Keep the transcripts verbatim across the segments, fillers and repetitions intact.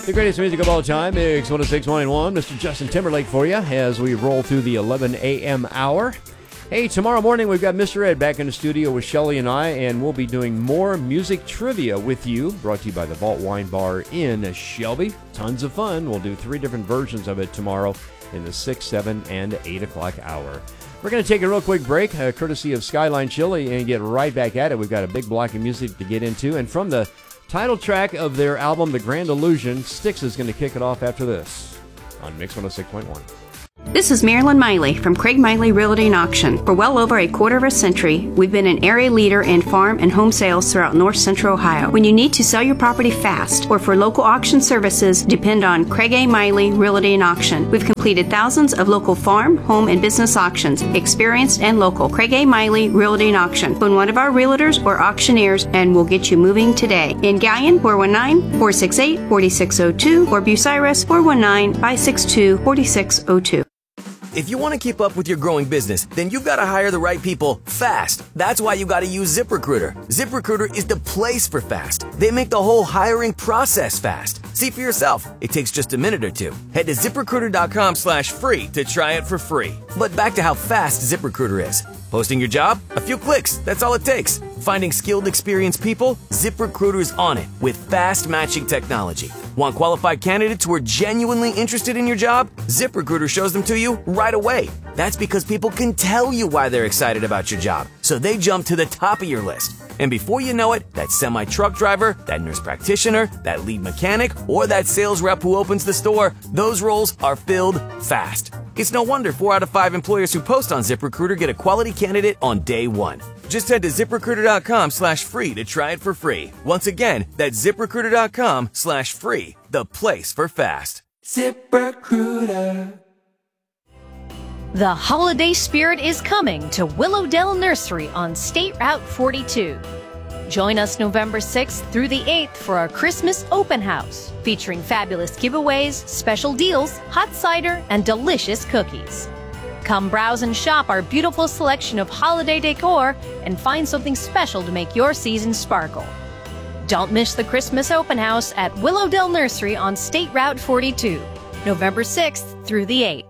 The greatest music of all time, Mix one oh six point one. Mister Justin Timberlake for you as we roll through the eleven a.m. hour. Hey, tomorrow morning we've got Mister Ed back in the studio with Shelly and I, and we'll be doing more music trivia with you, brought to you by the Vault Wine Bar in Shelby. Tons of fun. We'll do three different versions of it tomorrow in the six, seven, and eight o'clock hour. We're going to take a real quick break, uh, courtesy of Skyline Chili, and get right back at it. We've got a big block of music to get into, and from the title track of their album, The Grand Illusion, Styx is going to kick it off after this on Mix one oh six point one. This is Marilyn Miley from Craig Miley Realty and Auction. For well over a quarter of a century, we've been an area leader in farm and home sales throughout north central Ohio. When you need to sell your property fast or for local auction services, depend on Craig A. Miley Realty and Auction. We've completed thousands of local farm, home, and business auctions, experienced and local. Craig A. Miley Realty and Auction. Phone one of our realtors or auctioneers and we'll get you moving today. In Gallion, four one nine, four six eight, four six zero two or Bucyrus, four one nine, five six two, four six zero two. If you want to keep up with your growing business, then you've got to hire the right people fast. That's why you got to use ZipRecruiter. ZipRecruiter is the place for fast. They make the whole hiring process fast. See for yourself. It takes just a minute or two. Head to ZipRecruiter.com slash free to try it for free. But back to how fast ZipRecruiter is. Posting your job? A few clicks. That's all it takes. Finding skilled, experienced people? ZipRecruiter's on it with fast matching technology. Want qualified candidates who are genuinely interested in your job? ZipRecruiter shows them to you right away. That's because people can tell you why they're excited about your job, so they jump to the top of your list. And before you know it, that semi-truck driver, that nurse practitioner, that lead mechanic, or that sales rep who opens the store, those roles are filled fast. It's no wonder four out of five employers who post on ZipRecruiter get a quality candidate on day one. Just head to ZipRecruiter.com slash free to try it for free. Once again, that's ZipRecruiter.com slash free, the place for fast. ZipRecruiter. The holiday spirit is coming to Willowdale Nursery on State Route forty-two. Join us November sixth through the eighth for our Christmas open house, featuring fabulous giveaways, special deals, hot cider, and delicious cookies. Come browse and shop our beautiful selection of holiday decor and find something special to make your season sparkle. Don't miss the Christmas open house at Willowdale Nursery on State Route forty-two, November sixth through the eighth.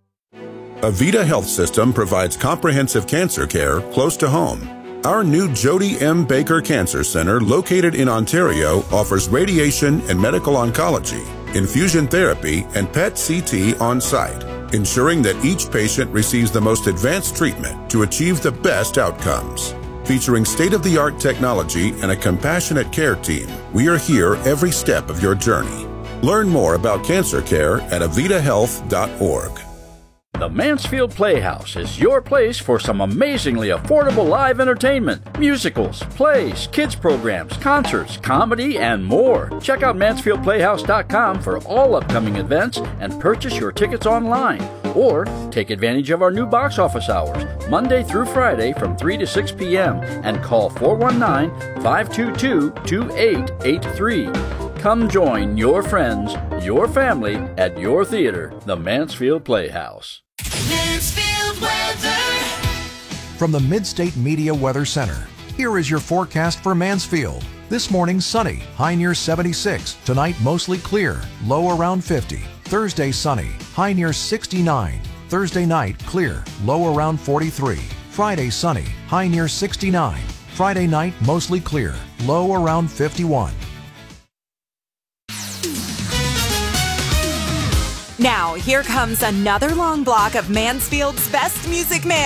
Avita Health System provides comprehensive cancer care close to home. Our new Jody M. Baker Cancer Center, located in Ontario, offers radiation and medical oncology, infusion therapy, and P E T C T on site, ensuring that each patient receives the most advanced treatment to achieve the best outcomes. Featuring state-of-the-art technology and a compassionate care team, we are here every step of your journey. Learn more about cancer care at avita health dot org. The Mansfield Playhouse is your place for some amazingly affordable live entertainment, musicals, plays, kids programs, concerts, comedy, and more. Check out mansfield playhouse dot com for all upcoming events and purchase your tickets online. Or take advantage of our new box office hours, Monday through Friday from three to six p.m. and call four one nine, five two two, two eight eight three. Come join your friends, your family at your theater, the Mansfield Playhouse. Mansfield weather. From the Midstate Media Weather Center, here is your forecast for Mansfield. This morning, sunny, high near seventy-six. Tonight, mostly clear, low around fifty. Thursday, sunny, high near sixty-nine. Thursday night, clear, low around forty-three. Friday, sunny, high near sixty-nine. Friday night, mostly clear, low around fifty-one. Now, here comes another long block of Mansfield's best music man.